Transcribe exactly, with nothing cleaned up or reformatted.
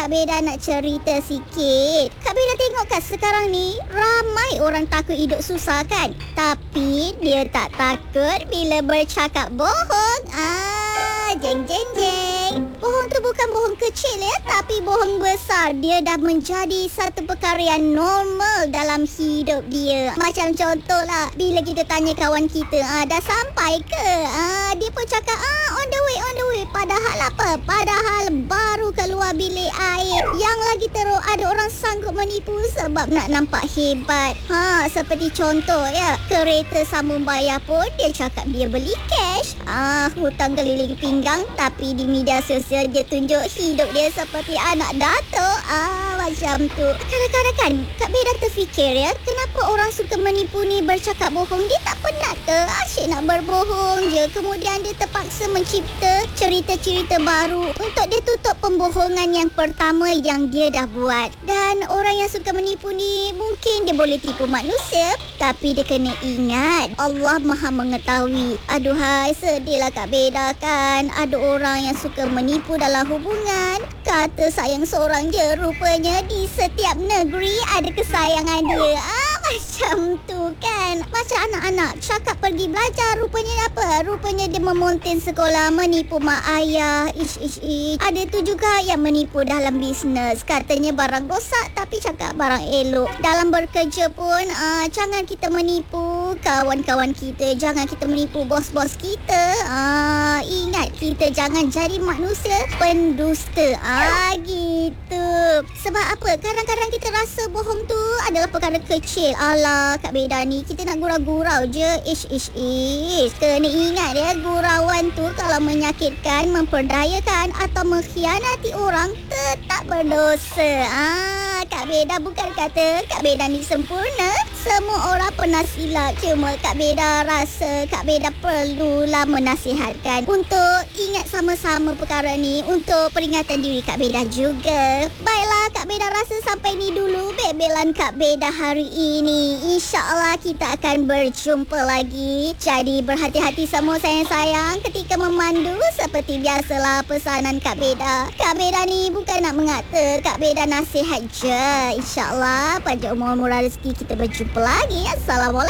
Kak Beda nak cerita sikit. Kak Beda tengok kat sekarang ni ramai orang takut hidup susah kan? Tapi dia tak takut bila bercakap bohong. Ah, jeng jeng jeng. Bohong tu bukan bohong kecil ya, tapi bohong besar. Dia dah menjadi satu perkara yang normal dalam hidup dia. Macam contohlah, bila kita tanya kawan kita, ah, dah sampai ke? Ah, dia pun cakap, ah, on the way, on the way. Padahal apa? Padahal baru keluar bilik air. Yang lagi teruk, ada orang sanggup menipu sebab nak nampak hebat. Ha, seperti contoh ya, kereta sambung bayar pun dia cakap dia beli cash. Ah, hutang keliling pinggang, tapi di media sosial dia tunjuk hidup dia seperti anak datuk. Ah, macam tu. Kadang-kadang kan Kak Beda terfikir ya, kenapa orang suka menipu ni bercakap bohong? Dia tak penat ke? Asyik nak berbohong je. Kemudian dia terpaksa mencipta cerita-cerita baru untuk dia tutup pembohongan yang pertama yang dia dah buat. Dan orang yang suka menipu ni mungkin dia boleh tipu manusia, tapi dia kena ingat Allah Maha mengetahui. Aduhai, sedihlah Kak Beda kan. Ada orang yang suka menipu dalam hubungan. Kata sayang seorang je, rupanya di setiap negeri ada kesayangan dia. Ah, macam tu kan. Macam anak-anak cakap pergi belajar, rupanya apa? Rupanya dia memonten sekolah, menipu mak ayah. Ish ish ish. Ada tu juga yang menipu dalam bisnes. Katanya barang rosak tapi cakap barang elok. Dalam bekerja pun uh, jangan kita menipu kawan-kawan kita. Jangan kita menipu bos-bos kita. uh, Ingat, kita jangan jadi manusia pendusta. Ah, gitu. Sebab apa? Kadang-kadang kita rasa bohong tu adalah perkara kecil. Alah, Kak Beda ni kita nak gurau-gurau je. Ish ish ish. Kena ingat ya, gurauan tu kalau menyakitkan, memperdayakan atau mengkhianati orang, tetap berdosa. Ah, Kak Beda bukan kata Kak Beda ni sempurna. Semua orang pernah silap. Cuma Kak Beda rasa Kak Beda perlulah menasihatkan untuk ingat sama-sama perkara ni, untuk peringatan diri Kak Beda juga. Baiklah, Kak Beda rasa sampai ni dulu bebelan Kak Beda hari ini. InsyaAllah kita akan berjumpa lagi. Jadi berhati-hati semua sayang-sayang ketika memandu. Seperti biasalah pesanan Kak Beda. Kak Beda ni bukan nak mengata, Kak Beda nasihat je. InsyaAllah panjang umur murah rezeki kita berjumpa lagi. Assalamualaikum.